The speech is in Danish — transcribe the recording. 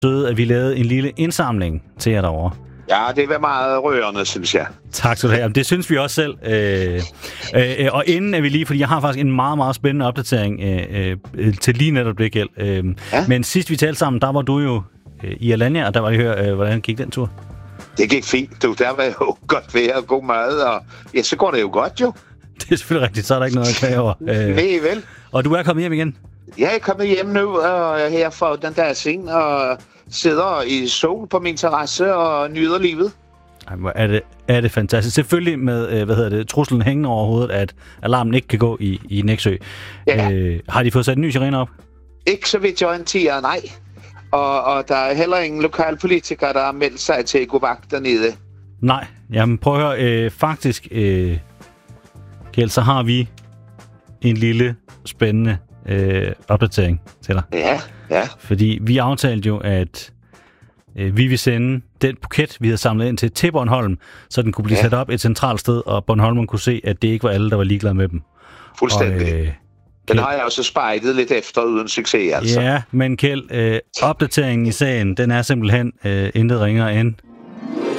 søde, at vi lavede en lille indsamling til jer derovre. Ja, det var meget rørende, synes jeg. Tak skal du have. Det synes vi også selv. Og inden er vi lige, fordi jeg har faktisk en meget, meget spændende opdatering til lige netop det gæld. Ja? Men sidst vi talte sammen, der var du jo i Alanya, og der var lige høre, hvordan gik den tur? Det gik fint, du. Der var jo godt vejr og god mad, og ja, så går det jo godt, jo. Det er selvfølgelig rigtigt, så er der ikke noget at klage over. Nej, vel. Og du er kommet hjem igen? Jeg er kommet hjem nu, og jeg er her for den der scene, og sidder i sol på min terrasse og nyder livet. Ej, er det fantastisk. Selvfølgelig med, truslen hængende over hovedet, at alarmen ikke kan gå i Nexø. Ja. Har de fået sat en ny sirene op? Ikke så vidt jeg orienterer, nej. Og der er heller ingen lokalpolitikere, der har meldt sig til at gå vagt dernede. Nej, jamen prøv at høre. Faktisk, Kjeld, så har vi en lille spændende opdatering til dig. Ja. Fordi vi aftalte jo, at vi vil sende den buket, vi havde samlet ind til Bornholm, så den kunne blive sat op et centralt sted, og Bornholmerne kunne se, at det ikke var alle, der var ligeglade med dem. Fuldstændig. Den har jeg også spejdet lidt efter uden succes, altså. Ja, men Kjeld, opdateringen i sagen, den er simpelthen intet ringere end